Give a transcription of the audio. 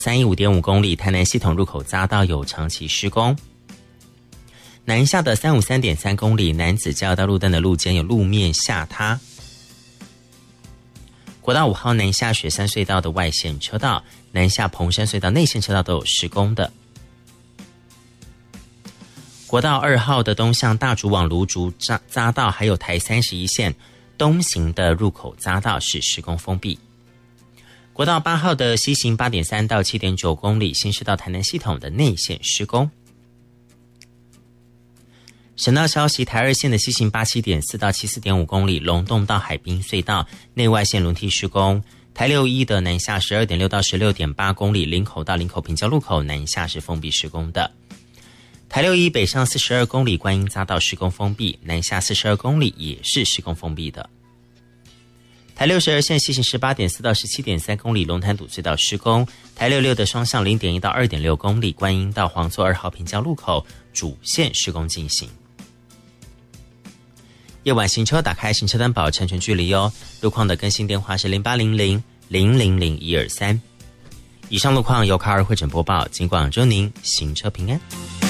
315.5公里，台南系统入口匝道有长期施工。南下的353.3公里，楠梓交流道路段的路肩有路面下塌。国道5号南下雪山隧道的外线车道，南下蓬山隧道内线车道都有施工的。国道2号的东向大竹往芦竹匝道，还有台31线东行的入口匝道是施工封闭。国道8号的西行 8.3 到 7.9 公里，新市到台南系统的内线施工。省道消息，台2线的西行 87.4 到 74.5 公里，龙洞到海滨隧道内外线轮替施工。台61的南下 12.6 到 16.8 公里，林口到林口平交路口南下是封闭施工的。台61北上42公里，观音匝道施工封闭，南下42公里也是施工封闭的。台62线西行 18.4 到 17.3 公里，龙潭堵隧道施工。台66的双向 0.1 到 2.6 公里，观音到黄厝2号平交路口主线施工进行。夜晚行车打开行车单保安全距离哦。路况的更新电话是0800-000-123。以上路况由卡尔会诊播报，尽管祝您行车平安。